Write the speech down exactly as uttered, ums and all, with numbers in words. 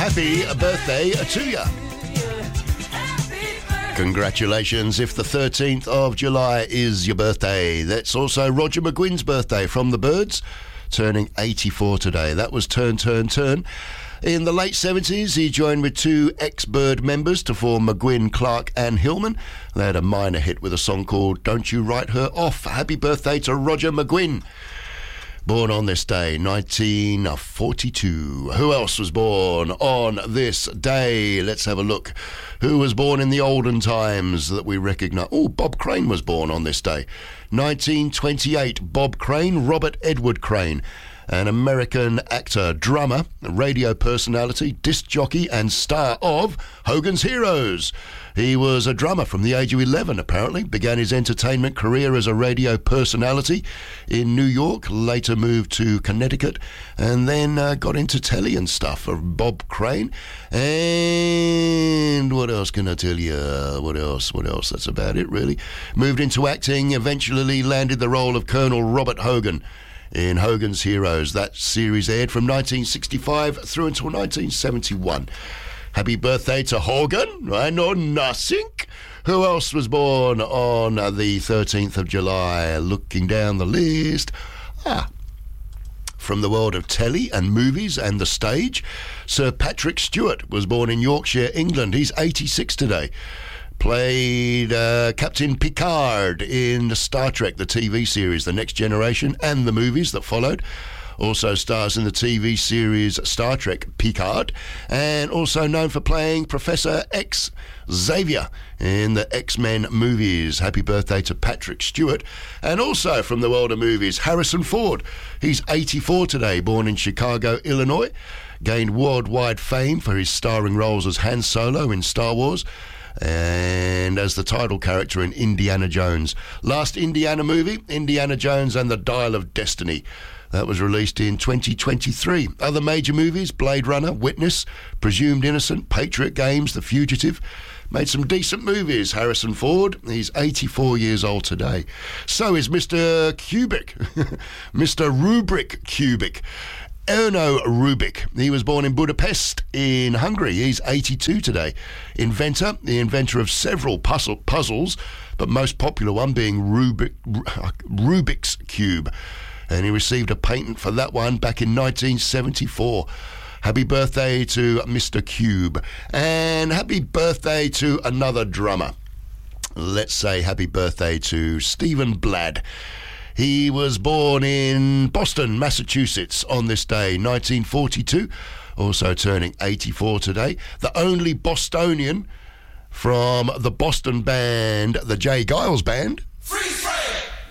happy birthday to you. Congratulations if the thirteenth of July is your birthday. That's also Roger McGuinn's birthday from the Byrds, turning eighty-four today. That was Turn, Turn, Turn. In the late seventies, he joined with two ex-Byrd members to form McGuinn, Clark and Hillman. They had a minor hit with a song called Don't You Write Her Off. Happy birthday to Roger McGuinn. Born on this day, nineteen forty-two. Who else was born on this day? Let's have a look. Who was born in the olden times that we recognise? Oh, Bob Crane was born on this day. nineteen twenty-eight, Bob Crane, Robert Edward Crane. An American actor, drummer, radio personality, disc jockey and star of Hogan's Heroes. He was a drummer from the age of eleven, apparently. Began his entertainment career as a radio personality in New York, later moved to Connecticut, and then uh, got into telly and stuff for Bob Crane. And what else can I tell you? What else? What else? That's about it, really. Moved into acting, eventually landed the role of Colonel Robert Hogan in Hogan's Heroes. That series aired from nineteen sixty-five through until nineteen seventy-one. Happy birthday to Hogan. I know nothing. Who else was born on the thirteenth of July? Looking down the list. Ah, from the world of telly and movies and the stage, Sir Patrick Stewart was born in Yorkshire, England. He's eighty-six today. Played uh, Captain Picard in Star Trek, the T V series, The Next Generation, and the movies that followed. Also stars in the T V series Star Trek Picard, and also known for playing Professor X Xavier in the X-Men movies. Happy birthday to Patrick Stewart. And also from the world of movies, Harrison Ford. He's eighty-four today, born in Chicago, Illinois. Gained worldwide fame for his starring roles as Han Solo in Star Wars and as the title character in Indiana Jones. Last Indiana movie, Indiana Jones and the Dial of Destiny. That was released in twenty twenty-three. Other major movies, Blade Runner, Witness, Presumed Innocent, Patriot Games, The Fugitive. Made some decent movies, Harrison Ford. He's eighty-four years old today. So is Mister Kubik, Mister Rubric Kubik. Erno Rubik. He was born in Budapest in Hungary. He's eighty-two today. Inventor, the inventor of several puzzle, puzzles, but most popular one being Rubik, Rubik's Cube. And he received a patent for that one back in nineteen seventy-four. Happy birthday to Mister Cube. And happy birthday to another drummer. Let's say happy birthday to Stephen Bladd. He was born in Boston, Massachusetts on this day, nineteen forty-two, also turning eighty-four today. The only Bostonian from the Boston band, the Jay Giles Band,